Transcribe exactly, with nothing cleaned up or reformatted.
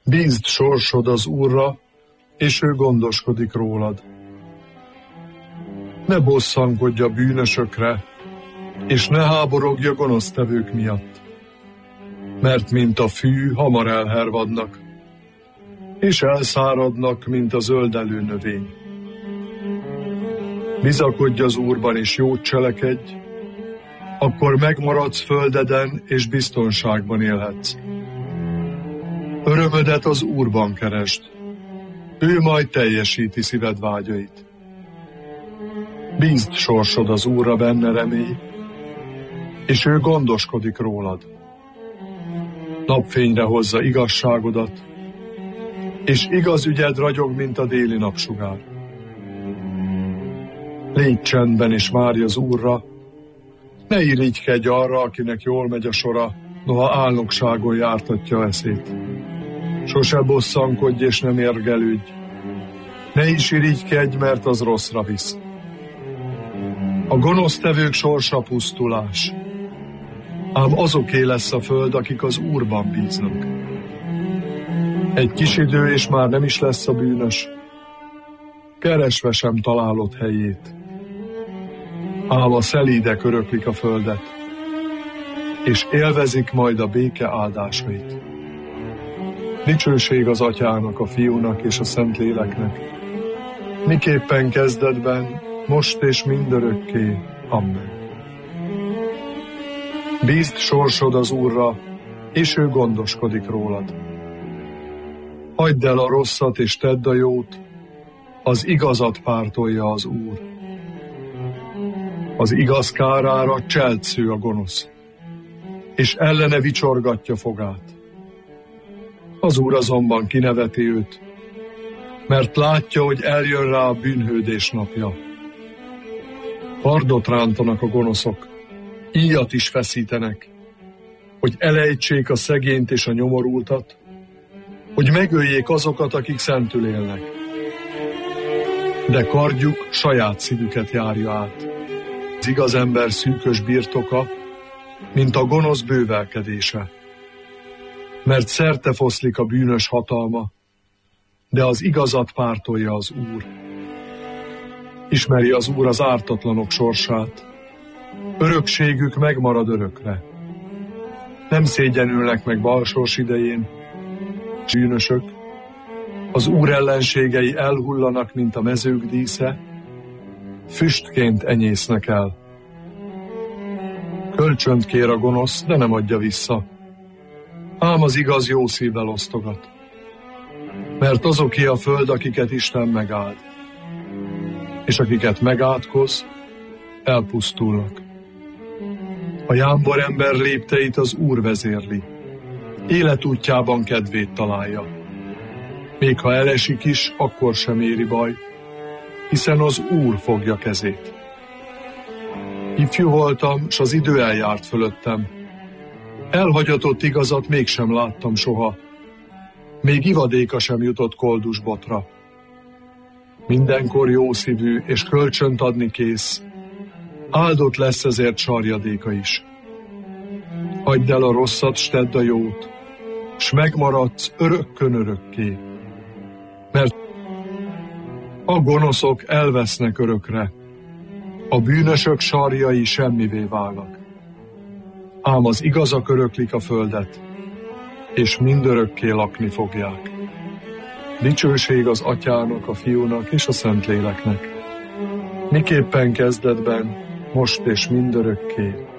Bízd sorsod az Úrra, és ő gondoskodik rólad. Ne bosszankodj a bűnösökre, és ne háborogj a gonosztevők miatt, mert mint a fű, hamar elhervadnak, és elszáradnak, mint a zöldelő növény. Bizakodj az Úrban, és jót cselekedj, akkor megmaradsz földeden, és biztonságban élhetsz. Örömödet az Úrban keresd, ő majd teljesíti szíved vágyait. Bízd sorsod az Úrra, benne remélj, és ő gondoskodik rólad. Napfényre hozza igazságodat, és igaz ügyed ragyog, mint a déli napsugár. Légy csendben, és várj az Úrra, ne irigykedj arra, akinek jól megy a sora, noha álnokságon jártatja eszét. Sose bosszankodj, és nem érgelődj, ne is irigykedj, mert az rosszra visz. A gonosztevők sorsa pusztulás, ám azoké lesz a föld, akik az Úrban bíznak. Egy kis idő, és már nem is lesz a bűnös, keresve sem találod helyét. Ám a szelídek öröklik a földet, és élvezik majd a béke áldásait. Dicsőség az Atyának, a Fiúnak és a Szentléleknek, miképpen kezdetben, most és mindörökké. Amen. Bízd sorsod az Úrra, és ő gondoskodik rólad. Hagyd el a rosszat, és tedd a jót, az igazat pártolja az Úr. Az igaz kárára cseltsző a gonosz, és ellene vicsorgatja fogát. Az Úr azonban kineveti őt, mert látja, hogy eljön rá a bűnhődés napja. Hardot rántanak a gonoszok, íjat is feszítenek, hogy elejtsék a szegényt és a nyomorultat, hogy megöljék azokat, akik szentül élnek. De kardjuk saját szívüket járja át. Az igaz ember szűkös birtoka, mint a gonosz bővelkedése. Mert szerte foszlik a bűnös hatalma, de az igazat pártolja az Úr. Ismeri az Úr az ártatlanok sorsát, örökségük megmarad örökre. Nem szégyenülnek meg balsors idején, bűnösök, az Úr ellenségei elhullanak, mint a mezők dísze, füstként enyésznek el. Kölcsönt kér a gonosz, de nem adja vissza, ám az igaz jó szívvel osztogat. Mert azoké a föld, akiket Isten megáld, és akiket megátkoz, elpusztulnak. A jámbor ember lépteit az Úr vezérli, életútjában kedvét találja. Még ha elesik is, akkor sem éri baj, hiszen az Úr fogja kezét. Ifjú voltam, s az idő eljárt fölöttem. Elhagyatott igazat mégsem láttam soha, még ivadéka sem jutott koldus botra. Mindenkor jó szívű és kölcsönt adni kész, áldott lesz ezért sarjadéka is. Hagyd el a rosszat, s tedd a jót, s megmaradsz örökkön örökké. Mert a gonoszok elvesznek örökre, a bűnösök sarjai semmivé válnak. Ám az igazak öröklik a földet, és mindörökké lakni fogják. Dicsőség az Atyának, a Fiúnak és a Szentléleknek, miképpen kezdetben, most és mindörökké.